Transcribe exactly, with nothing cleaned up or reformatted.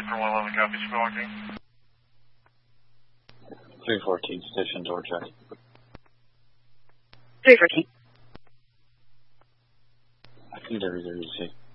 one eleven, copies for walking. three fourteen, station door check. three fourteen. I think everything you see.